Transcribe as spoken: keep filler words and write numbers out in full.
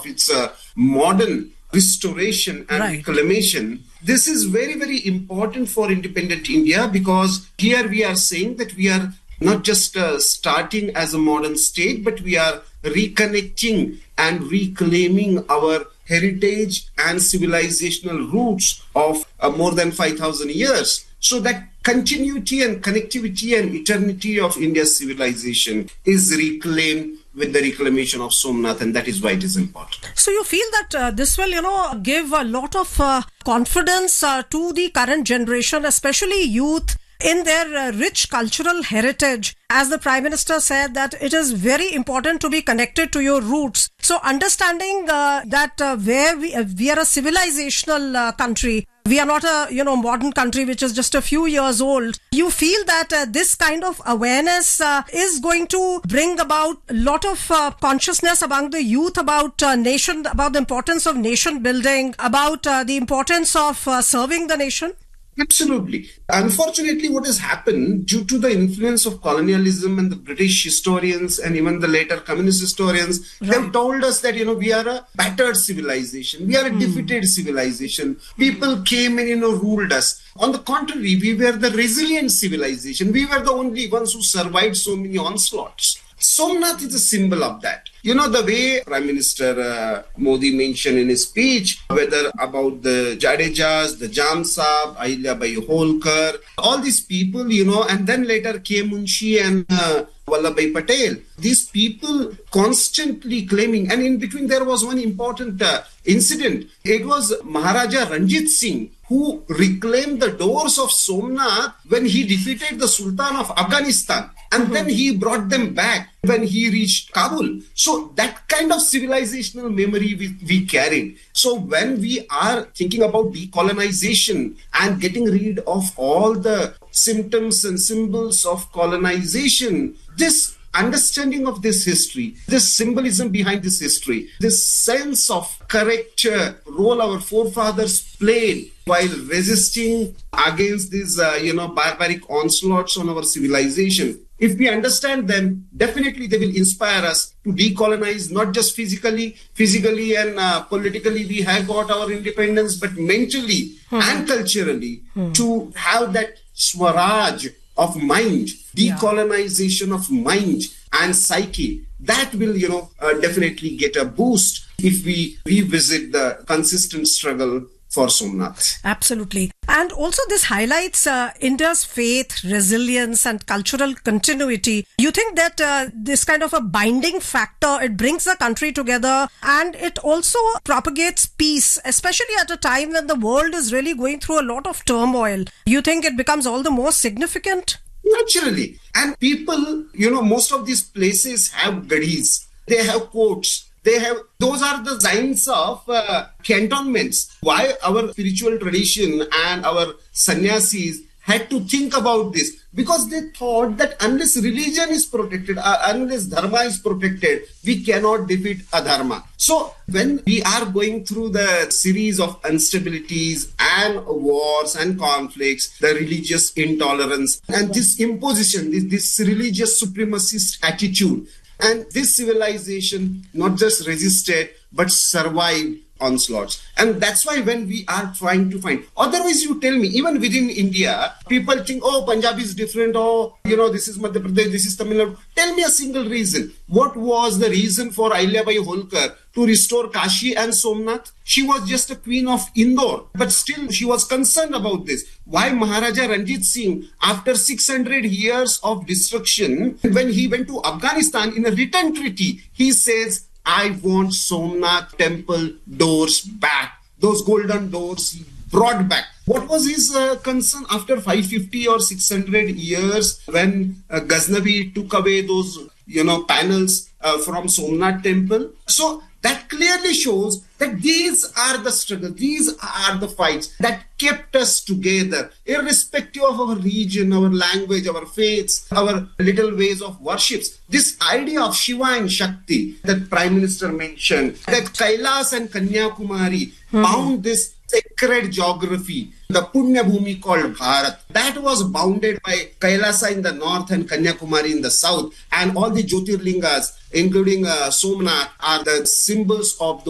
of its uh, modern restoration and right. reclamation. This is very, very important for independent India, because here we are saying that we are not just uh, starting as a modern state, but we are reconnecting and reclaiming our heritage and civilizational roots of uh, more than five thousand years. So that continuity and connectivity and eternity of India's civilization is reclaimed with the reclamation of Somnath, and that is why it is important. So you feel that uh, this will, you know, give a lot of uh, confidence uh, to the current generation, especially youth, in their uh, rich cultural heritage. As the Prime Minister said, that it is very important to be connected to your roots. So understanding uh, that uh, where we, uh, we are a civilizational uh, country, we are not a, you know, modern country which is just a few years old. You feel that uh, this kind of awareness uh, is going to bring about a lot of uh, consciousness among the youth about uh, nation, about the importance of nation building, about uh, the importance of uh, serving the nation? Absolutely. Unfortunately, what has happened due to the influence of colonialism and the British historians and even the later communist historians, right. they've told us that, you know, we are a battered civilization. We are a mm. defeated civilization. People came and, you know, ruled us. On the contrary, we were the resilient civilization. We were the only ones who survived so many onslaughts. Somnath is a symbol of that. You know, the way Prime Minister uh, Modi mentioned in his speech, whether about the Jadejas, the Jam Saab, Ahilyabai Holkar, all these people, you know, and then later K. Munshi and uh, Vallabhbhai Patel. These people constantly claiming, and in between there was one important uh, incident. It was Maharaja Ranjit Singh who reclaimed the doors of Somnath when he defeated the Sultan of Afghanistan. And mm-hmm. then he brought them back when he reached Kabul. So that kind of civilizational memory we, we carried. So when we are thinking about decolonization and getting rid of all the symptoms and symbols of colonization, this understanding of this history, this symbolism behind this history, this sense of correct uh, role our forefathers played while resisting against these, uh, you know, barbaric onslaughts on our civilization. If we understand them, definitely they will inspire us to decolonize, not just physically, physically and uh, politically we have got our independence, but mentally hmm. and culturally hmm. to have that Swaraj of mind, decolonization yeah. of mind and psyche. That will, you know, uh, definitely get a boost if we revisit the consistent struggle for Somnath. Absolutely. And also this highlights uh, India's faith, resilience and cultural continuity. You think that uh, this kind of a binding factor, it brings the country together and it also propagates peace, especially at a time when the world is really going through a lot of turmoil. You think it becomes all the more significant? Naturally. And people, you know, most of these places have gadis. They have quotes. They have, those are the signs of uh, cantonments. Why our spiritual tradition and our sannyasis had to think about this? Because they thought that unless religion is protected, uh, unless dharma is protected, we cannot defeat adharma. So when we are going through the series of instabilities and wars and conflicts, the religious intolerance and this imposition, this, this religious supremacist attitude, and this civilization not just resisted, but survived onslaughts. And that's why when we are trying to find, otherwise you tell me, even within India, people think, oh, Punjab is different, oh, you know, this is Madhya Pradesh, this is Tamil Nadu. Tell me a single reason. What was the reason for Ahilyabai Holkar to restore Kashi and Somnath? She was just a queen of Indore, but still she was concerned about this. Why Maharaja Ranjit Singh, after six hundred years of destruction, when he went to Afghanistan in a written treaty, he says, I want Somnath temple doors back. Those golden doors he brought back. What was his uh, concern after five fifty or six hundred years when uh, Ghaznavi took away those, you know, panels uh, from Somnath temple? So that clearly shows that these are the struggles, these are the fights that kept us together, irrespective of our region, our language, our faiths, our little ways of worships. This idea of Shiva and Shakti that Prime Minister mentioned, that Kailas and Kanyakumari mm-hmm. bound this sacred geography, the Punya Bhumi called Bharat. That was bounded by Kailasa in the north and Kanyakumari in the south. And all the Jyotirlingas, including uh, Somnath, are the symbols of